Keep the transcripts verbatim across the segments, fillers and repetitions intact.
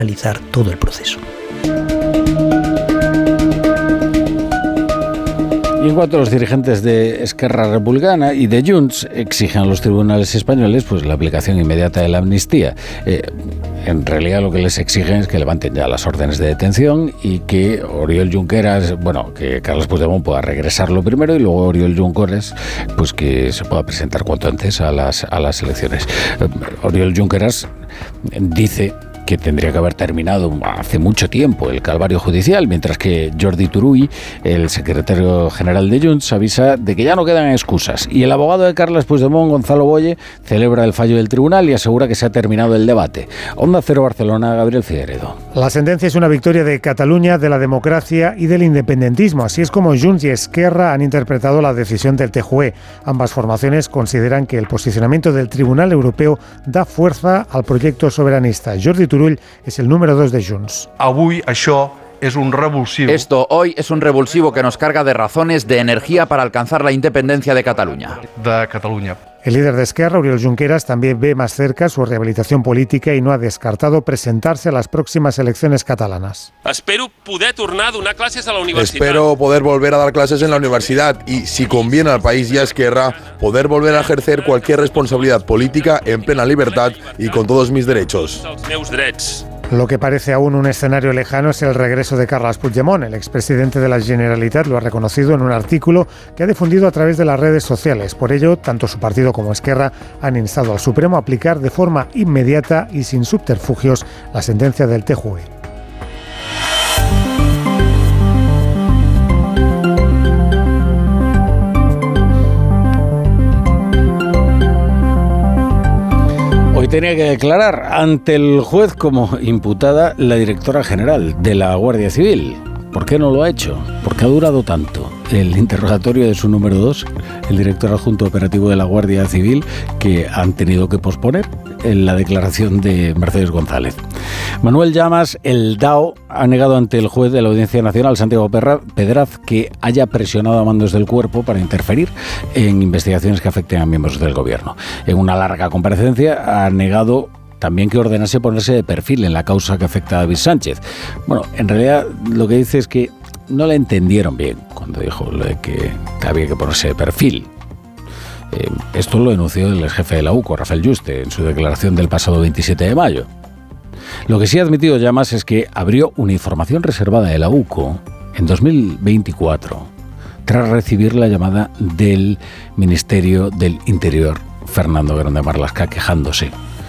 analizar todo el proceso. Y en cuanto a los dirigentes de Esquerra Republicana y de Junts, exigen a los tribunales españoles pues la aplicación inmediata de la amnistía. Eh, en realidad lo que les exigen es que levanten ya las órdenes de detención y que Oriol Junqueras, bueno, que Carles Puigdemont pueda regresarlo primero y luego Oriol Junqueras, pues que se pueda presentar cuanto antes a las, a las elecciones. Eh, Oriol Junqueras dice que tendría que haber terminado hace mucho tiempo el calvario judicial, mientras que Jordi Turull, el secretario general de Junts, avisa de que ya no quedan excusas. Y el abogado de Carles Puigdemont, Gonzalo Boye, celebra el fallo del tribunal y asegura que se ha terminado el debate. Onda Cero Barcelona, Gabriel Figueredo. La sentencia es una victoria de Cataluña, de la democracia y del independentismo. Así es como Junts y Esquerra han interpretado la decisión del T J U E. Ambas formaciones consideran que el posicionamiento del Tribunal Europeo da fuerza al proyecto soberanista. Jordi Turull es el número dos de Junts. Avui això es un revulsivo. Esto hoy es un revulsivo que nos carga de razones de energía para alcanzar la independencia de Cataluña. De Cataluña. El líder de Esquerra, Oriol Junqueras, también ve más cerca su rehabilitación política y no ha descartado presentarse a las próximas elecciones catalanas. Espero poder tornar a donar clases a la universidad. Espero poder volver a dar clases en la universidad y, si conviene al país y a Esquerra, poder volver a ejercer cualquier responsabilidad política en plena libertad y con todos mis derechos. Lo que parece aún un escenario lejano es el regreso de Carles Puigdemont. El expresidente de la Generalitat lo ha reconocido en un artículo que ha difundido a través de las redes sociales. Por ello, tanto su partido como Esquerra han instado al Supremo a aplicar de forma inmediata y sin subterfugios la sentencia del T J U E. Hoy tenía que declarar ante el juez como imputada la directora general de la Guardia Civil. ¿Por qué no lo ha hecho? ¿Por qué ha durado tanto el interrogatorio de su número dos, el director adjunto operativo de la Guardia Civil, que han tenido que posponer en la declaración de Mercedes González? Manuel Llamas, el D A O, ha negado ante el juez de la Audiencia Nacional, Santiago Pedraz, que haya presionado a mandos del cuerpo para interferir en investigaciones que afecten a miembros del gobierno. En una larga comparecencia ha negado también que ordenase ponerse de perfil en la causa que afecta a David Sánchez. Bueno, en realidad lo que dice es que no le entendieron bien cuando dijo lo de que había que ponerse de perfil. Eh, esto lo denunció el jefe de la U C O, Rafael Yuste, en su declaración del pasado veintisiete de mayo. Lo que sí ha admitido Llamas es que abrió una información reservada de la U C O en dos mil veinticuatro, tras recibir la llamada del Ministerio del Interior, Fernando Grande Marlaska, quejándose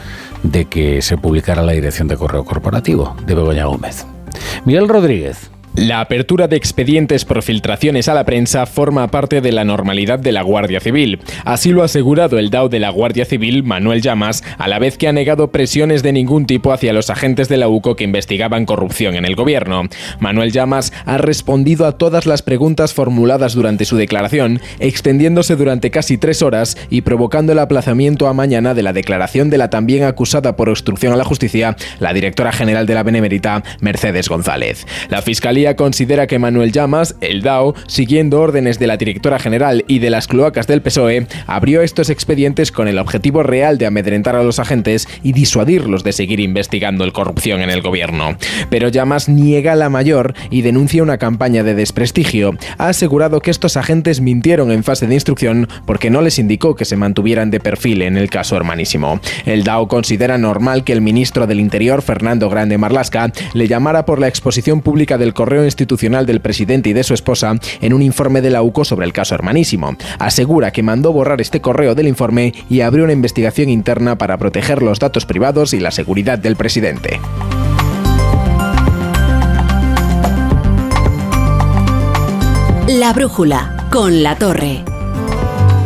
de que se publicara la dirección de correo corporativo de Begoña Gómez. Miguel Rodríguez. La apertura de expedientes por filtraciones a la prensa forma parte de la normalidad de la Guardia Civil. Así lo ha asegurado el D A O de la Guardia Civil, Manuel Llamas, a la vez que ha negado presiones de ningún tipo hacia los agentes de la U C O que investigaban corrupción en el gobierno. Manuel Llamas ha respondido a todas las preguntas formuladas durante su declaración, extendiéndose durante casi tres horas y provocando el aplazamiento a mañana de la declaración de la también acusada por obstrucción a la justicia, la directora general de la Benemérita, Mercedes González. La Fiscalía considera que Manuel Llamas, el D A O, siguiendo órdenes de la directora general y de las cloacas del P S O E, abrió estos expedientes con el objetivo real de amedrentar a los agentes y disuadirlos de seguir investigando el corrupción en el gobierno. Pero Llamas niega la mayor y denuncia una campaña de desprestigio. Ha asegurado que estos agentes mintieron en fase de instrucción porque no les indicó que se mantuvieran de perfil en el caso Hermanísimo. El D A O considera normal que el ministro del Interior, Fernando Grande Marlaska, le llamara por la exposición pública del correo institucional del presidente y de su esposa en un informe de la U C O sobre el caso Hermanísimo. Asegura que mandó borrar este correo del informe y abrió una investigación interna para proteger los datos privados y la seguridad del presidente. La brújula con La Torre.